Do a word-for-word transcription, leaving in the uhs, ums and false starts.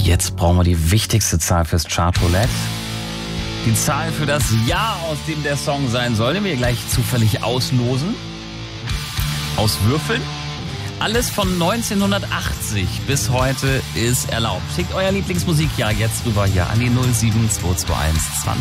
Jetzt brauchen wir die wichtigste Zahl fürs Chartroulette. Die Zahl für das Jahr, aus dem der Song sein soll, den wir gleich zufällig auslosen. Auswürfeln. Alles von neunzehnhundertachtzig bis heute ist erlaubt. Schickt euer Lieblingsmusikjahr jetzt rüber hier an die null sieben zwei zwei eins zwanzig